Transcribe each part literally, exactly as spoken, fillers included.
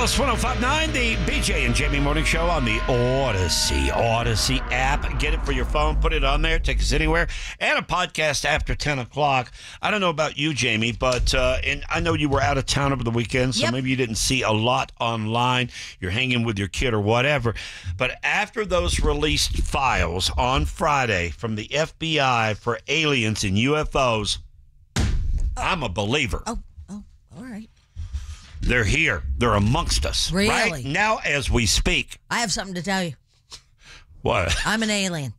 Alice one oh five point nine, the B J and Jamie Morning Show on the Odyssey, Odyssey app. Get it for your phone, put it on there, take us anywhere, and a podcast after ten o'clock. I don't know about you, Jamie, but uh, and I know you were out of town over the weekend, so yep. maybe you didn't see a lot online. You're hanging with your kid or whatever. But after those released files on Friday from the F B I for aliens and U F Os, oh. I'm a believer. Oh, oh, all right. They're here. They're amongst us. Really? Right now as we speak. I have something to tell you. What? I'm an alien.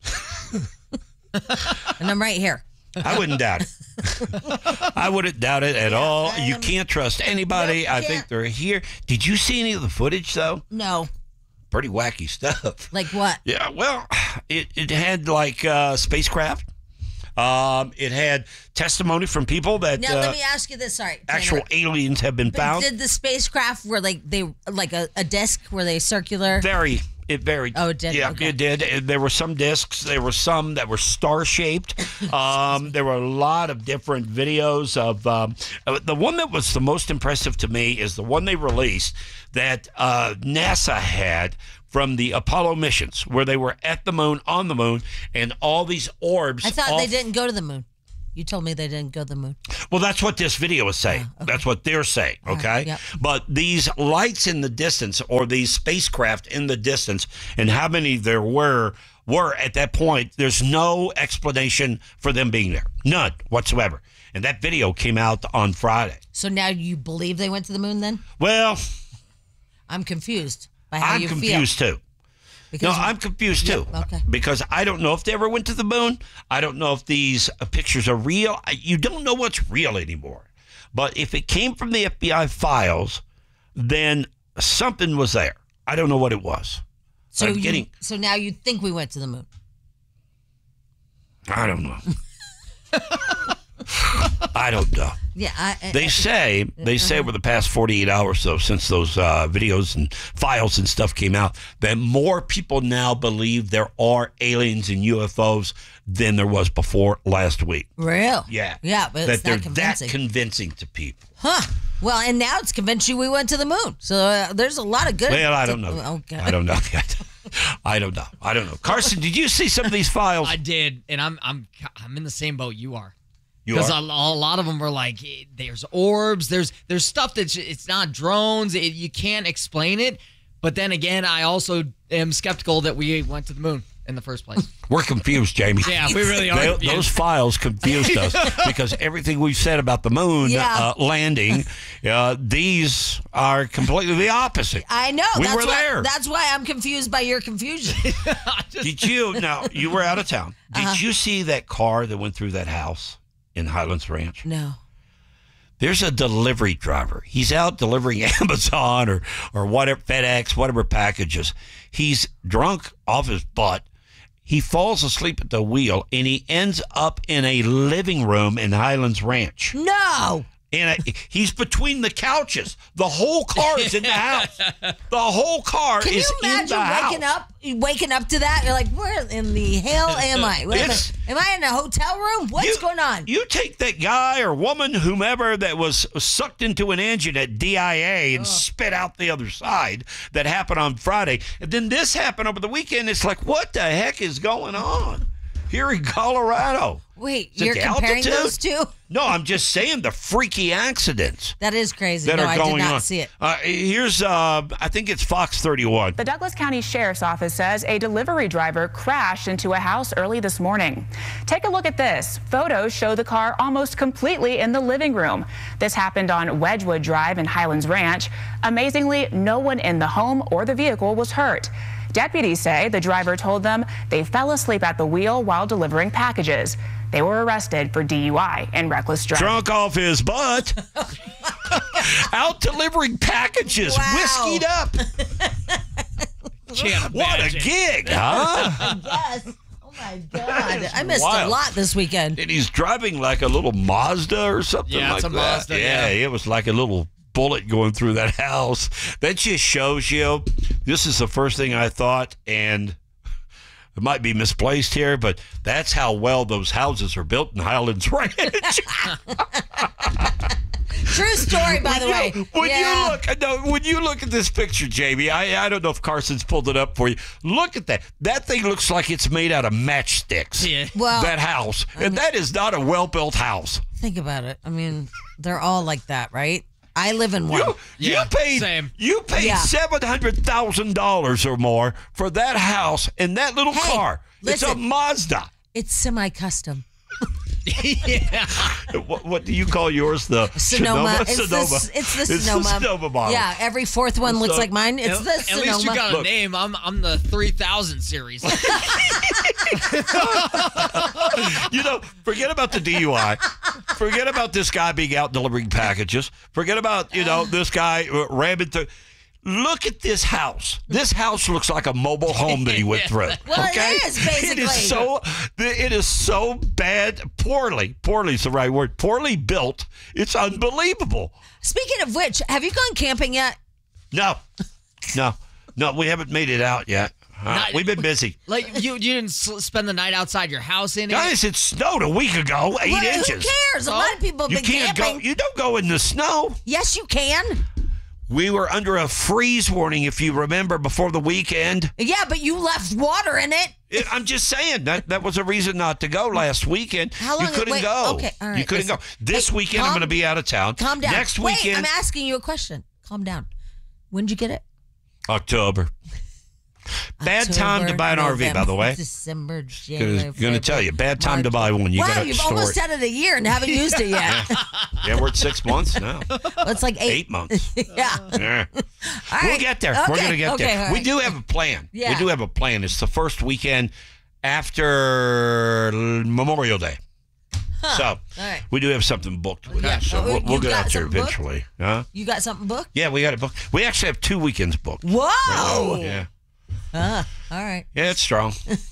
And I'm right here. I wouldn't doubt it. I wouldn't doubt it at Yeah, all. I You am- can't trust anybody. Nope, I can't. think they're here. Did you see any of the footage, though? No. Pretty wacky stuff. Like what? Yeah, well, it, it had like uh, spacecraft. Um, it had testimony from people that Now uh, let me ask you this. Sorry. actual aliens have been But found. did the spacecraft were like they like a, a disc? Were they circular? Very. It varied. Oh, it did? Yeah, Okay. it did. It- There were some discs. There were some that were star-shaped. Um, there were a lot of different videos of... Um, uh, the one that was the most impressive to me is the one they released that uh, NASA had from the Apollo missions, where they were at the moon, on the moon, and all these orbs... I thought off- they didn't go to the moon. You told me they didn't go to the moon. Well, that's what this video is saying. Oh, okay. That's what they're saying, All okay? right, yep. But these lights in the distance, or these spacecraft in the distance, and how many there were, were at that point, there's no explanation for them being there. None whatsoever. And that video came out on Friday. So now you believe they went to the moon then? Well, I'm confused by how I'm you confused feel. too. Because No, I'm confused too. Yeah, okay. Because I don't know if they ever went to the moon. I don't know if these uh, pictures are real. I, you don't know what's real anymore. But if it came from the F B I files, then something was there. I don't know what it was. so I'm you, getting- so now you think we went to the moon. I don't know. I don't know. Yeah, I, I, They say they say over the past forty-eight hours, though, since those uh, videos and files and stuff came out, that more people now believe there are aliens and U F Os than there was before last week. real. Yeah, Yeah, but that it's they're not convincing. that convincing to people. Huh. Well, and now it's convinced you we went to the moon. So uh, there's a lot of good. Well, I don't know. Okay. I don't know yet. I don't know. I don't know. Carson, did you see some of these files? I did, and I'm I'm I'm in the same boat you are. You Because a, are? a lot of them were like, eh, there's orbs, there's there's stuff that's it's not drones, it, you can't explain it. But then again, I also am skeptical that we went to the moon in the first place. We're confused, Jamie. Yeah, we really are. They- confused. those files confused us because everything we've said about the moon Yeah. uh, landing, uh, these are completely the opposite. I know. We that's were why, there. That's why I'm confused by your confusion. Did you? Now, you were out of town. Did Uh-huh. you see that car that went through that house in Highlands Ranch? No. There's a delivery driver. He's out delivering Amazon or, or whatever, FedEx, whatever packages. He's drunk off his butt. He falls asleep at the wheel, and he ends up in a living room in Highlands Ranch. No. And a, he's between the couches. The whole car is in the house. The whole car Can is you in imagine the waking house. up, waking up to that? You're like, where in the hell am I? What am, It's- I am I in a hotel room? What's You- going on? You take that guy or woman, whomever, that was sucked into an engine at D I A and spit out the other side. That happened on Friday. And then this happened over the weekend. It's like, what the heck is going on here in Colorado? Wait, Is it you're the comparing altitude? those two? No, I'm just saying the freaky accidents That is crazy. that no, are I going did not on. see it. Uh, here's, uh, I think it's Fox thirty-one. The Douglas County Sheriff's Office says a delivery driver crashed into a house early this morning. Take a look at this. Photos show the car almost completely in the living room. This happened on Wedgwood Drive in Highlands Ranch. Amazingly, no one in the home or the vehicle was hurt. Deputies say the driver told them they fell asleep at the wheel while delivering packages. They were arrested for D U I and reckless driving. Drunk off his butt. Out delivering packages, Wow. whiskeyed up. Can't What a imagine. gig, huh? Yes. Oh my God. I missed wild. a lot this weekend. And he's driving like a little Mazda or something Yeah, like it's a that. Mazda, yeah, yeah. it was like a little bullet going through that house. That just shows you, this is the first thing I thought, and it might be misplaced here, but that's how well those houses are built in Highlands Ranch. True story, by the way. You, when yeah. you look, no, when you look at this picture, Jamie, I I don't know if Carson's pulled it up for you. Look at that. That thing looks like it's made out of matchsticks. Yeah. Well, that house, I mean, and that is not a well-built house. think about it. I mean, they're all like that, right? I live in one. You, Yeah, you paid same. you paid Yeah. seven hundred thousand dollars or more for that house and that little Hey, car. It's a listen. Mazda. It's semi-custom. yeah. What, what do you call yours? The Sonoma. It's, Sonoma. The, it's the It's Sonoma. the Sonoma model. Yeah, every fourth one looks So- like mine. It's At, the at Sonoma. least you got a Look. name. I'm I'm the three thousand series. You know, forget about the D U I. Forget about this guy being out delivering packages. Forget about, you know, this guy uh, ramming through. Look at this house. This house looks like a mobile home that he went through. Well, it okay? is, basically. It is so, it is so bad. Poorly, poorly is the right word. Poorly built. It's unbelievable. Speaking of which, have you gone camping yet? No, no, no, we haven't made it out yet. Uh, Not- we've been busy. Like you, you didn't s- spend the night outside your house in it. Guys, it snowed a week ago, eight Well, inches. Who cares? A Oh, lot of people have You been can't camping. go. You don't go in the snow. Yes, you can. We were under a freeze warning, if you remember, before the weekend. Yeah, but you left water in it. It- I'm just saying that that was a reason not to go last weekend. How long- You couldn't wait, go. okay, all right, you couldn't listen. go. This Hey, weekend, I'm calm- going to be out of town. Calm down. Next Wait, weekend, I'm asking you a question. Calm down. When did you get it? October. Bad time to buy an R V, by the way. December, January. Going to tell February, you, bad time to March. buy one. You wow, got to you've store almost it. had it a year and haven't used it yet. Yeah, we're at six months now. Well, it's like eight. Eight months. Yeah. Yeah. All We'll right. get there. Okay, We're going to get okay, there. all We right. do have a plan. Yeah. We do have a plan. It's the first weekend after Memorial Day. So All right. we do have something booked with Yeah. us. So Oh, we'll, we'll you've get got out there something booked? eventually. Huh? You got something booked? Yeah, we got it booked. We actually have two weekends booked. Whoa. Yeah. Ah, all right. Yeah, it's strong.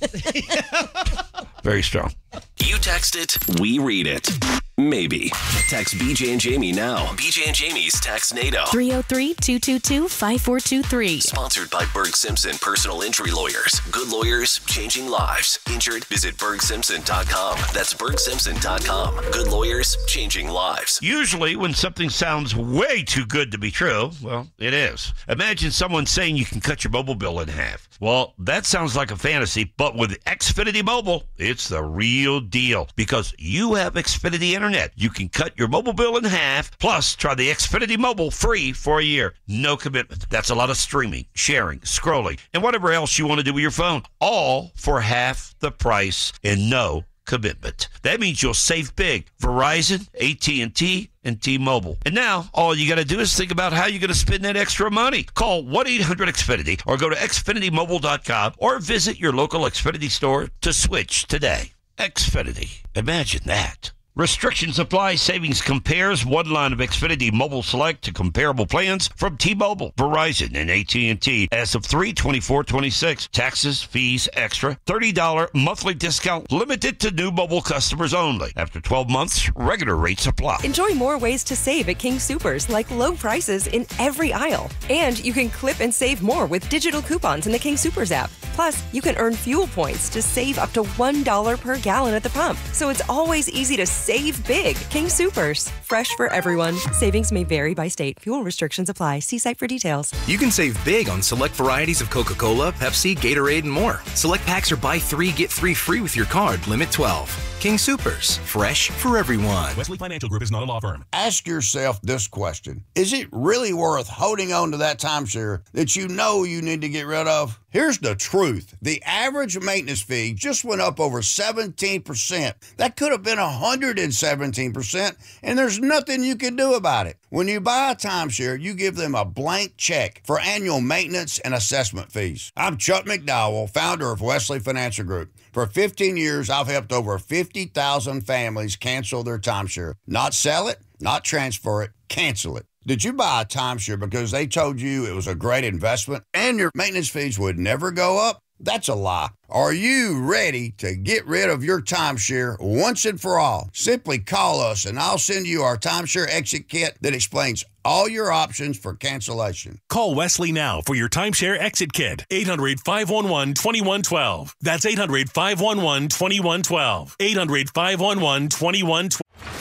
Very strong. You text it, we read it. Maybe. Text B J and Jamie now. B J and Jamie's Text NATO. three oh three, two two two, five four two three. Sponsored by Berg Simpson Personal Injury Lawyers. Good lawyers, changing lives. Injured? Visit berg simpson dot com. That's berg simpson dot com. Good lawyers, changing lives. Usually, when something sounds way too good to be true, well, it is. Imagine someone saying you can cut your mobile bill in half. Well, that sounds like a fantasy, but with Xfinity Mobile, it's the real deal. Because you have Xfinity Internet. You can cut your mobile bill in half, plus try the Xfinity Mobile free for a year. No commitment. That's a lot of streaming, sharing, scrolling, and whatever else you want to do with your phone. All for half the price and no commitment. That means you'll save big. Verizon, A T and T, and T-Mobile. And now, all you got to do is think about how you're going to spend that extra money. Call one eight hundred X Finity or go to xfinity mobile dot com or visit your local Xfinity store to switch today. Xfinity. Imagine that. Restrictions apply. Savings compares one line of Xfinity Mobile Select to comparable plans from T-Mobile, Verizon, and A T and T as of three twenty-four twenty-six. Taxes, fees, extra. thirty dollars monthly discount limited to new mobile customers only. After twelve months, regular rates apply. Enjoy more ways to save at King Soopers, like low prices in every aisle. And you can clip and save more with digital coupons in the King Soopers app. Plus, you can earn fuel points to save up to one dollar per gallon at the pump. So it's always easy to save big. King Soopers. Fresh for everyone. Savings may vary by state. Fuel restrictions apply. See site for details. You can save big on select varieties of Coca-Cola, Pepsi, Gatorade, and more. Select packs are buy three, get three free with your card. Limit twelve. King Soopers. Fresh for everyone. Wesley Financial Group is not a law firm. Ask yourself this question. Is it really worth holding on to that timeshare that you know you need to get rid of? Here's the truth. The average maintenance fee just went up over seventeen percent. That could have been one hundred seventeen percent, and there's nothing you can do about it. When you buy a timeshare, you give them a blank check for annual maintenance and assessment fees. I'm Chuck McDowell, founder of Wesley Financial Group. For fifteen years, I've helped over fifty thousand families cancel their timeshare. Not sell it, not transfer it, cancel it. Did you buy a timeshare because they told you it was a great investment and your maintenance fees would never go up? That's a lie. Are you ready to get rid of your timeshare once and for all? Simply call us and I'll send you our timeshare exit kit that explains all your options for cancellation. Call Wesley now for your timeshare exit kit. eight hundred, five one one, two one one two. That's eight hundred, five one one, two one one two. eight hundred, five one one, two one one two.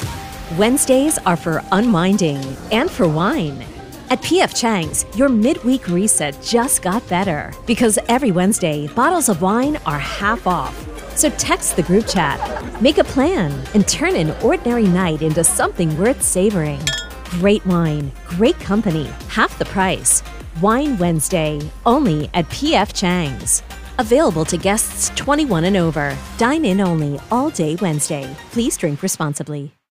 Wednesdays are for unwinding and for wine. At P F Chang's, your midweek reset just got better because every Wednesday, bottles of wine are half off. So text the group chat, make a plan, and turn an ordinary night into something worth savoring. Great wine, great company, half the price. Wine Wednesday, only at P F Chang's. Available to guests twenty-one and over. Dine in only all day Wednesday. Please drink responsibly.